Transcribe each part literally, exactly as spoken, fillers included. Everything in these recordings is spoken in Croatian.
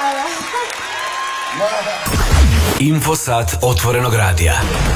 Infosat otvorenog radija.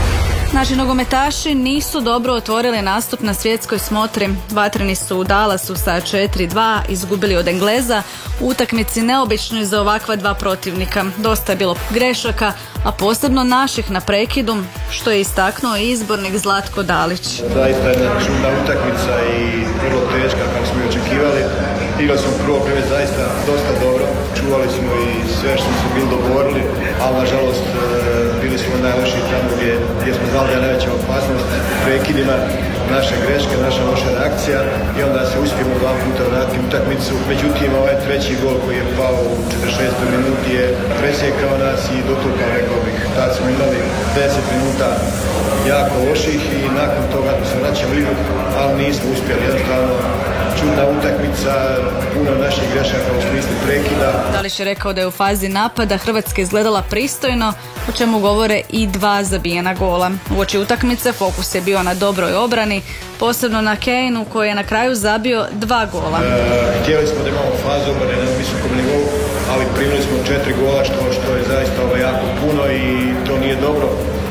Naši nogometaši nisu dobro otvorili nastup na svjetskoj smotri. Vatreni su u Dallasu sa četiri dva izgubili od Engleza u utakmici neobičnoj za ovakva dva protivnika. Dosta je bilo grešaka, a posebno naših na prekidu, što je istaknuo i izbornik Zlatko Dalić. Zaista jedna čudna utakmica i vrlo teška kako smo i očekivali. Igrali smo prvo prve zaista dosta dobro, čuvali smo i sve što smo se bili dogovorili, ali nažalost bili smo najlošiji tamo gdje, gdje smo znali da je najveća opasnost u prekidima, naše greške, naša loša reakcija i onda se uspijemo dva puta vratiti utakmicu. Međutim, ovaj treći gol koji je pao u četrdeset šestoj minuti je presjekao nas i dotukao, rekao bih. Tad smo imali deset minuta jako loših i nakon toga smo vraćali igru, ali nismo uspjeli. Jednostavno, čudna utakmica, puno naših grešaka u smislu prekida. Dalić je rekao da je u fazi napada Hrvatska izgledala pristojno, o čemu govore i dva zabijena gola. Uoči utakmice fokus je bio na dobroj obrani, posebno na Kaneu koji je na kraju zabio dva gola. E, htjeli smo da imamo fazu obrane na visokom nivou, ali primili smo četiri gola što, što je zaista ovo jako puno i to nije dobro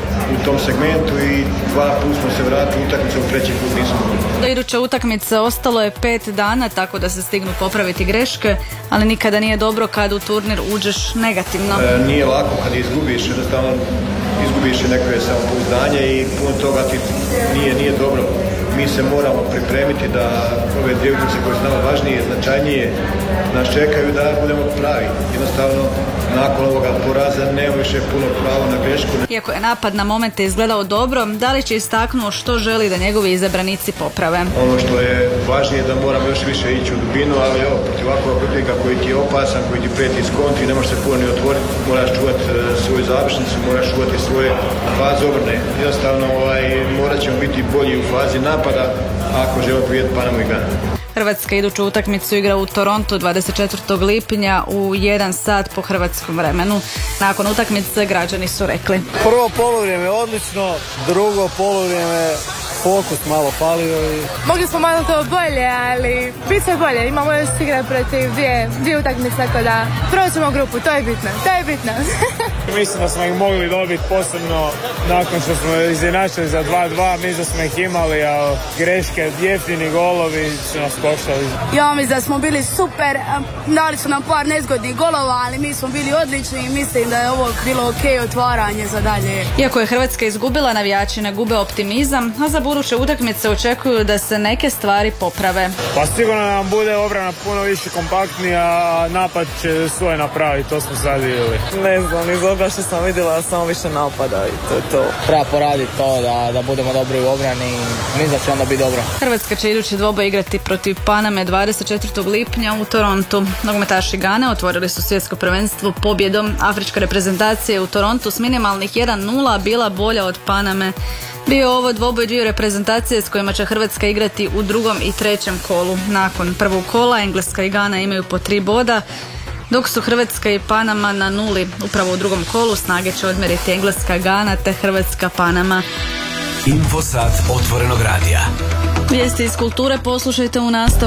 u tom segmentu i dva put smo se vratili utakmicu, u treći put nismo. Do iduće utakmice ostalo je pet dana, tako da se stignu popraviti greške, ali nikada nije dobro kad u turnir uđeš negativno. E, nije lako kad izgubiš, jednostavno izgubiš nekakve samopouzdanje i puno toga ti nije, nije dobro. Mi se moramo pripremiti da ove dvije utakmice koje su nama važnije, značajnije, nas čekaju da budemo pravi. Jednostavno, nakon ovoga poraza nema više puno pravo na grešku. Iako je napad na momente izgledao dobro, Dalić je istaknuo što želi da njegovi izabranici poprave. Ono što je važnije je da moramo još više ići u dubinu, ali evo, protiv ovakvog protivnika koji ti je opasan, koji ti prijeti iz kontri, ne možeš se puno ni otvoriti, moraš čuvati svoju završnicu, moraš čuvati svoje faze obrane. Jednostavno, ovaj, morat ćemo biti bolji u fazi napada ako želimo pobijediti Panamu i Ganu. Hrvatska iduću utakmicu igra u Torontu dvadeset četvrtog lipnja u jedan sat po hrvatskom vremenu. Nakon utakmice građani su rekli: prvo poluvrijeme odlično, drugo poluvrijeme fokus malo falio i... Mogli smo malo to bolje, ali bit će bolje. Imamo još igre protiv dvije, dvije utakmice, tako da proćemo grupu, to je bitno, to je bitno. Mislim da smo ih mogli dobiti, posebno nakon što smo izjednačili za dva dva, mislim da smo ih imali, a greške, jeftini golovi su nas koštali. Ja mislim da smo bili super, dali su nam par nezgodnih golova, ali mi smo bili odlični i mislim da je ovo bilo ok otvaranje za dalje. Iako je Hrvatska izgubila, navijači ne gube optimizam, a za buduće utakmice očekuju da se neke stvari poprave. Pa sigurno nam bude obrana puno više kompaktnija, a napad će svoje napraviti, to smo sad vidjeli. Ne znam, iz ovoga što sam vidjela samo više napada i to je to. Treba poraditi to da, da budemo dobri u obrani i mislim da će onda biti dobro. Hrvatska će idući dvoboj igrati protiv Paname dvadeset četvrtog lipnja u Torontu. Nogometaši Gane otvorili su svjetsko prvenstvo pobjedom. Afrička reprezentacija u Torontu s minimalnih jedan nula bila bolja od Paname. Bio je ovo dvoboj dvije reprezentacije s kojima će Hrvatska igrati u drugom i trećem kolu. Nakon prvog kola Engleska i Gana imaju po tri boda, dok su Hrvatska i Panama na nuli. Upravo u drugom kolu snage će odmjeriti Engleska Gana te Hrvatska Panama. Infosat otvorenog radija. Vijesti iz kulture poslušajte u nastavu.